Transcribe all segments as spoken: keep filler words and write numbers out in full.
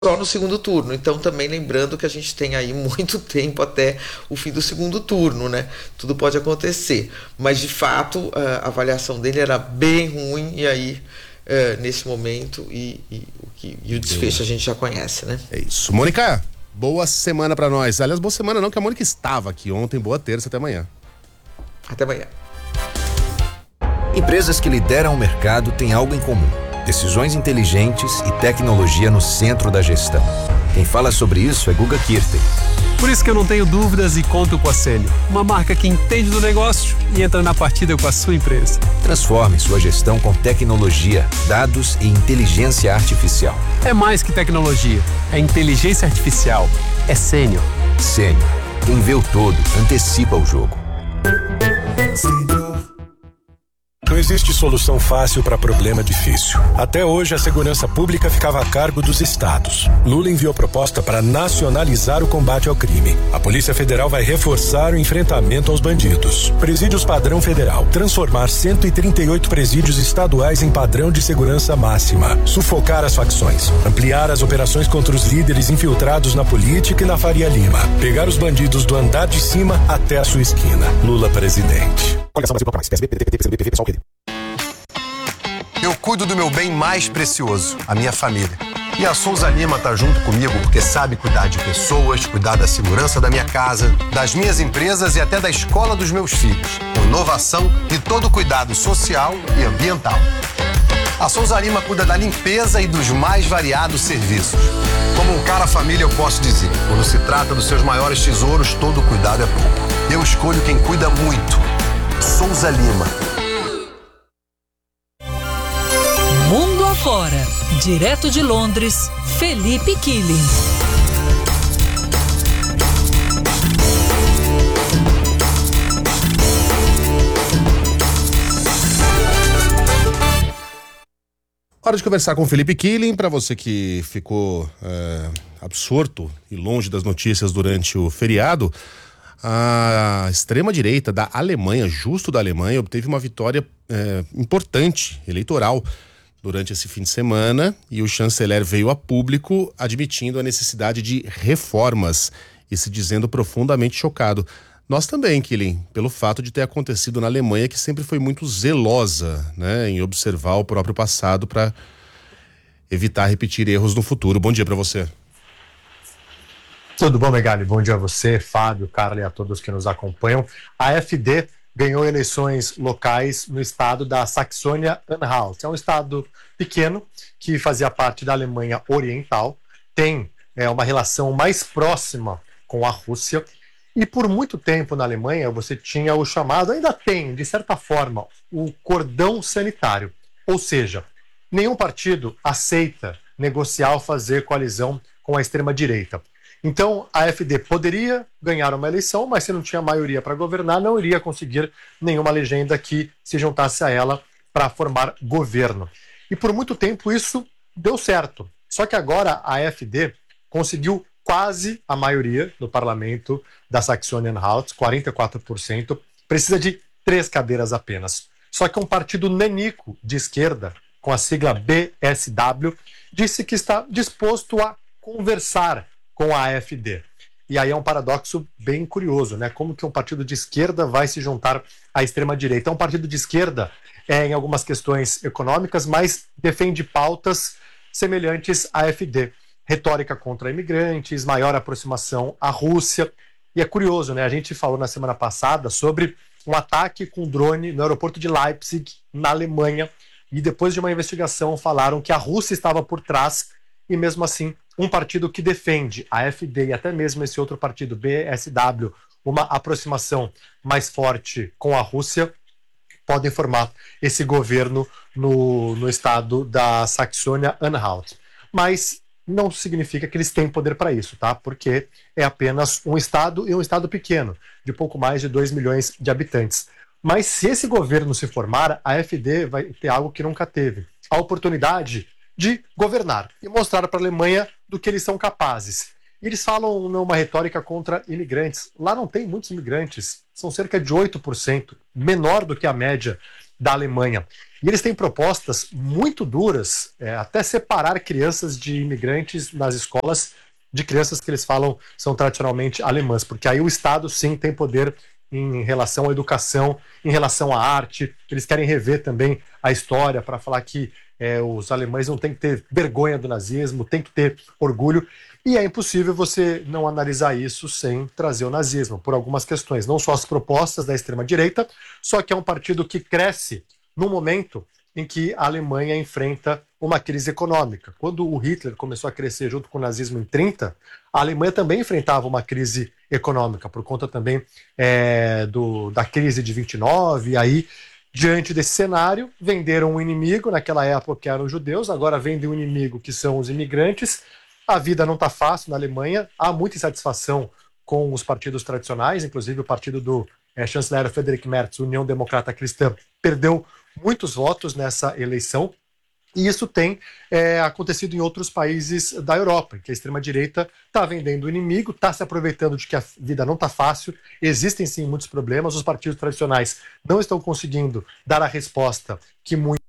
só no segundo turno. Então, também lembrando que a gente tem aí muito tempo até o fim do segundo turno, né? Tudo pode acontecer. Mas, de fato, a avaliação dele era bem ruim, e aí, é, nesse momento, e, e, o que, e o desfecho a gente já conhece, né? É isso. Mônica, boa semana pra nós. Aliás, boa semana não, que a Mônica estava aqui ontem. Boa terça, até amanhã. Até amanhã. Empresas que lideram o mercado têm algo em comum: decisões inteligentes e tecnologia no centro da gestão. Quem fala sobre isso é Guga Kirten. Por isso que eu não tenho dúvidas e conto com a Sênio, uma marca que entende do negócio e entra na partida com a sua empresa. Transforme sua gestão com tecnologia, dados e inteligência artificial. É mais que tecnologia, é inteligência artificial, é Sênio. Sênio, quem vê o todo, antecipa o jogo. Não existe solução fácil para problema difícil. Até hoje, a segurança pública ficava a cargo dos estados. Lula enviou proposta para nacionalizar o combate ao crime. A Polícia Federal vai reforçar o enfrentamento aos bandidos. Presídios padrão federal. Transformar cento e trinta e oito presídios estaduais em padrão de segurança máxima. Sufocar as facções. Ampliar as operações contra os líderes infiltrados na política e na Faria Lima. Pegar os bandidos do andar de cima até a sua esquina. Lula presidente. Coligação Brasil Proclamais. P S B, P D T, P C B, P F, pessoal, P D. Eu cuido do meu bem mais precioso, a minha família. E a Souza Lima tá junto comigo porque sabe cuidar de pessoas, cuidar da segurança da minha casa, das minhas empresas e até da escola dos meus filhos. Com inovação e todo o cuidado social e ambiental. A Souza Lima cuida da limpeza e dos mais variados serviços. Como um cara família, eu posso dizer, quando se trata dos seus maiores tesouros, todo cuidado é pouco. Eu escolho quem cuida muito. Souza Lima. Mundo afora, direto de Londres, Felipe Killing. Hora de conversar com o Felipe Killing. Para você que ficou é, absorto e longe das notícias durante o feriado, a extrema-direita da Alemanha, justo da Alemanha, obteve uma vitória é, importante, eleitoral, durante esse fim de semana, e o chanceler veio a público admitindo a necessidade de reformas e se dizendo profundamente chocado. Nós também, Killing, pelo fato de ter acontecido na Alemanha, que sempre foi muito zelosa, né, em observar o próprio passado para evitar repetir erros no futuro. Bom dia para você. Tudo bom, Megali? Bom dia a você, Fábio, Carla e a todos que nos acompanham. A AfD ganhou eleições locais no estado da Saxônia-Anhalt. É um estado pequeno que fazia parte da Alemanha Oriental, tem é, uma relação mais próxima com a Rússia, e por muito tempo na Alemanha você tinha o chamado, ainda tem, de certa forma, o cordão sanitário. Ou seja, nenhum partido aceita negociar ou fazer coalizão com a extrema-direita. Então, a AfD poderia ganhar uma eleição, mas se não tinha maioria para governar, não iria conseguir nenhuma legenda que se juntasse a ela para formar governo. E por muito tempo isso deu certo. Só que agora a AfD conseguiu quase a maioria no parlamento da Saxônia-Anhalt, quarenta e quatro por cento, precisa de três cadeiras apenas. Só que um partido nanico de esquerda, com a sigla B S W, disse que está disposto a conversar com a AfD. E aí é um paradoxo bem curioso, né? Como que um partido de esquerda vai se juntar à extrema-direita? É um partido de esquerda é, em algumas questões econômicas, mas defende pautas semelhantes à AfD. Retórica contra imigrantes, maior aproximação à Rússia. E é curioso, né? A gente falou na semana passada sobre um ataque com drone no aeroporto de Leipzig, na Alemanha, e depois de uma investigação falaram que a Rússia estava por trás, e mesmo assim um partido que defende a AfD e até mesmo esse outro partido, B S W, uma aproximação mais forte com a Rússia, podem formar esse governo no, no estado da Saxônia-Anhalt. Mas não significa que eles têm poder para isso, tá? Porque é apenas um estado e um estado pequeno, de pouco mais de dois milhões de habitantes. Mas se esse governo se formar, a AfD vai ter algo que nunca teve: a oportunidade de governar e mostrar para a Alemanha do que eles são capazes. E eles falam numa retórica contra imigrantes. Lá não tem muitos imigrantes, são cerca de oito por cento, menor do que a média da Alemanha. E eles têm propostas muito duras, é, até separar crianças de imigrantes nas escolas de crianças que eles falam são tradicionalmente alemãs, porque aí o Estado sim tem poder em relação à educação, em relação à arte. Eles querem rever também a história para falar que é, os alemães não têm que ter vergonha do nazismo, tem que ter orgulho. E é impossível você não analisar isso sem trazer o nazismo, por algumas questões. Não só as propostas da extrema-direita, só que é um partido que cresce no momento em que a Alemanha enfrenta uma crise econômica. Quando o Hitler começou a crescer junto com o nazismo em trinta, a Alemanha também enfrentava uma crise econômica, por conta também é, do, da crise de vinte e nove. E aí, diante desse cenário, venderam um inimigo, naquela época que eram os judeus, agora vendem um inimigo que são os imigrantes. A vida não está fácil na Alemanha, há muita insatisfação com os partidos tradicionais, inclusive o partido do é, chanceler Friedrich Merz, União Democrata Cristã, perdeu muitos votos nessa eleição, e isso tem é, acontecido em outros países da Europa, que a extrema-direita está vendendo o inimigo, está se aproveitando de que a vida não está fácil, existem sim muitos problemas, os partidos tradicionais não estão conseguindo dar a resposta que muitos...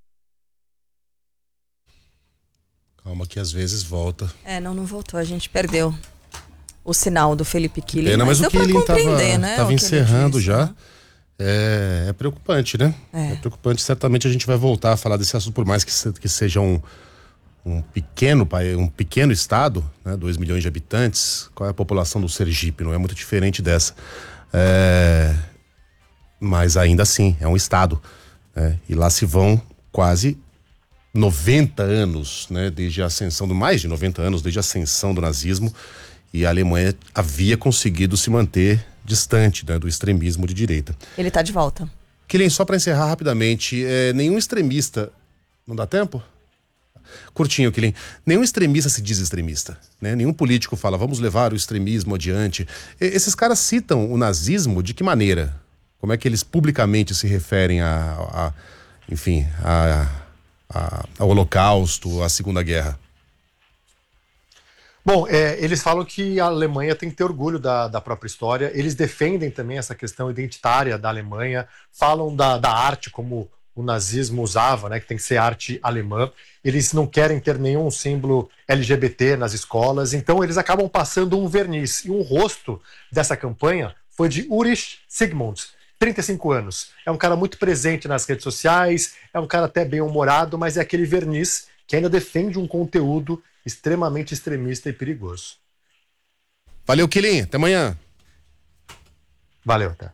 Calma que às vezes volta. É, não, não voltou, a gente perdeu o sinal do Felipe Killing. Pena, mas, mas o Killing estava né, encerrando disse, já. Né? É, é preocupante, né? É. é preocupante. Certamente a gente vai voltar a falar desse assunto, por mais que, se, que seja um, um pequeno um pequeno estado, né? dois milhões de habitantes. Qual é a população do Sergipe? Não é muito diferente dessa. É, mas ainda assim, é um estado. Né? E lá se vão quase noventa anos, né? Desde a ascensão, do mais de noventa anos, desde a ascensão do nazismo. E a Alemanha havia conseguido se manter distante, né, do extremismo de direita. Ele está de volta. Killing, só para encerrar rapidamente, é, nenhum extremista... Não dá tempo? Curtinho, Killing. Nenhum extremista se diz extremista, né? Nenhum político fala, vamos levar o extremismo adiante. E, esses caras citam o nazismo de que maneira? Como é que eles publicamente se referem a... a enfim, a, a, ao Holocausto, à Segunda Guerra? Bom, é, eles falam que a Alemanha tem que ter orgulho da, da própria história, eles defendem também essa questão identitária da Alemanha, falam da, da arte como o nazismo usava, né, que tem que ser arte alemã, eles não querem ter nenhum símbolo L G B T nas escolas, então eles acabam passando um verniz, e um rosto dessa campanha foi de Ulrich Zygmunt, trinta e cinco anos, é um cara muito presente nas redes sociais, é um cara até bem-humorado, mas é aquele verniz que ainda defende um conteúdo extremamente extremista e perigoso. Valeu, Killing. Até amanhã. Valeu, até.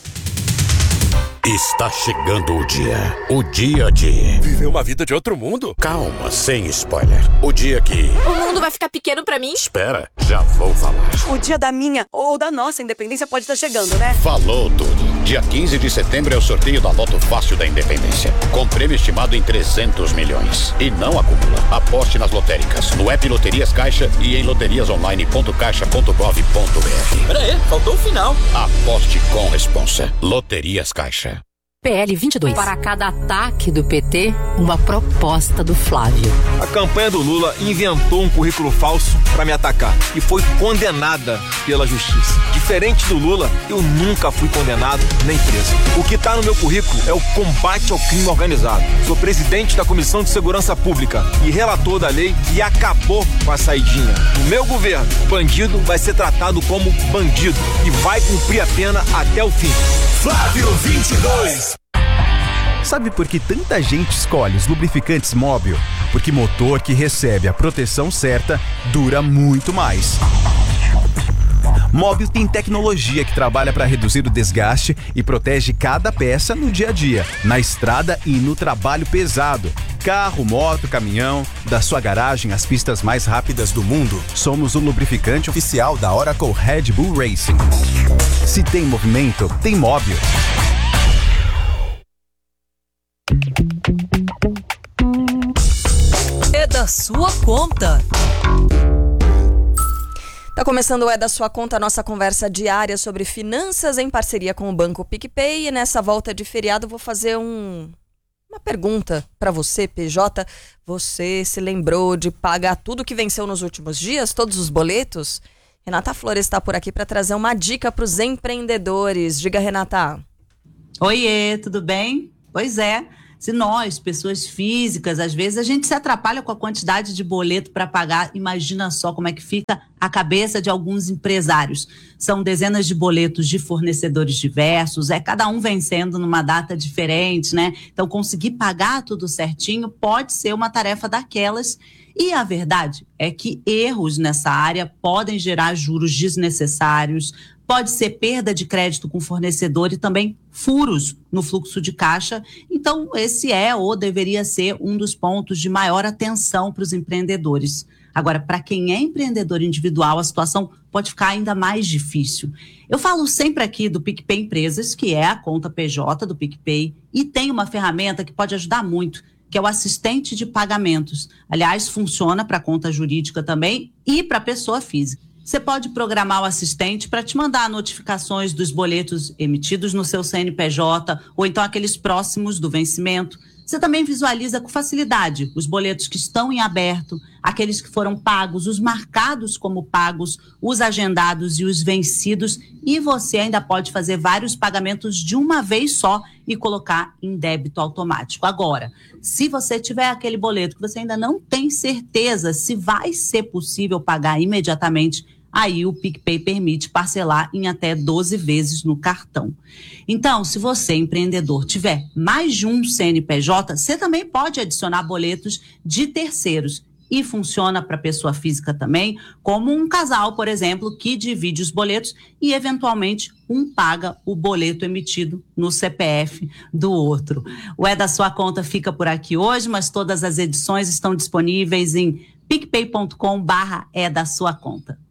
Está chegando o dia. O dia de... Viver uma vida de outro mundo? Calma, sem spoiler. O dia que... O mundo vai ficar pequeno pra mim? Espera, já vou falar. O dia da minha ou da nossa independência pode estar chegando, né? Falou tudo. Dia quinze de setembro é o sorteio da Loto Fácil da Independência. Com prêmio estimado em trezentos milhões. E não acumula. Aposte nas lotéricas, no app Loterias Caixa e em loterias online ponto caixa ponto gov ponto br. Pera aí, faltou o final. Aposte com responsa. Loterias Caixa. P L vinte e dois. Para cada ataque do P T, uma proposta do Flávio. A campanha do Lula inventou um currículo falso para me atacar e foi condenada pela justiça. Diferente do Lula, eu nunca fui condenado nem preso. O que tá no meu currículo é o combate ao crime organizado. Sou presidente da Comissão de Segurança Pública e relator da lei que acabou com a saidinha. No meu governo, bandido vai ser tratado como bandido e vai cumprir a pena até o fim. Flávio vinte e dois. Sabe por que tanta gente escolhe os lubrificantes Móbil? Porque motor que recebe a proteção certa dura muito mais. Móbil tem tecnologia que trabalha para reduzir o desgaste e protege cada peça no dia a dia, na estrada e no trabalho pesado. Carro, moto, caminhão, da sua garagem às pistas mais rápidas do mundo. Somos o lubrificante oficial da Oracle Red Bull Racing. Se tem movimento, tem Móbil. É da sua conta. Tá começando o É da Sua Conta, a nossa conversa diária sobre finanças em parceria com o Banco PicPay. E nessa volta de feriado vou fazer um, uma pergunta para você, P J. Você se lembrou de pagar tudo que venceu nos últimos dias, todos os boletos? Renata Flores está por aqui para trazer uma dica para os empreendedores. Diga, Renata. Oiê, tudo bem? Pois é. Se nós, pessoas físicas, às vezes a gente se atrapalha com a quantidade de boleto para pagar, imagina só como é que fica a cabeça de alguns empresários. São dezenas de boletos de fornecedores diversos, é cada um vencendo numa data diferente, né? Então conseguir pagar tudo certinho pode ser uma tarefa daquelas. E a verdade é que erros nessa área podem gerar juros desnecessários, pode ser perda de crédito com fornecedor e também furos no fluxo de caixa. Então, esse é ou deveria ser um dos pontos de maior atenção para os empreendedores. Agora, para quem é empreendedor individual, a situação pode ficar ainda mais difícil. Eu falo sempre aqui do PicPay Empresas, que é a conta P J do PicPay, e tem uma ferramenta que pode ajudar muito, que é o assistente de pagamentos. Aliás, funciona para conta jurídica também e para pessoa física. Você pode programar o assistente para te mandar notificações dos boletos emitidos no seu C N P J ou então aqueles próximos do vencimento. Você também visualiza com facilidade os boletos que estão em aberto, aqueles que foram pagos, os marcados como pagos, os agendados e os vencidos. E você ainda pode fazer vários pagamentos de uma vez só e colocar em débito automático. Agora, se você tiver aquele boleto que você ainda não tem certeza se vai ser possível pagar imediatamente, aí o PicPay permite parcelar em até doze vezes no cartão. Então, se você, empreendedor, tiver mais de um C N P J, você também pode adicionar boletos de terceiros. E funciona para pessoa física também, como um casal, por exemplo, que divide os boletos e, eventualmente, um paga o boleto emitido no C P F do outro. O É da Sua Conta fica por aqui hoje, mas todas as edições estão disponíveis em picpay ponto com barra é da sua conta.